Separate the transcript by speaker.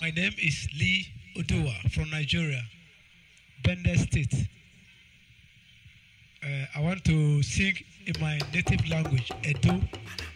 Speaker 1: My name is Lee Odua from Nigeria, Bende State. I want to sing in my native language, Edo.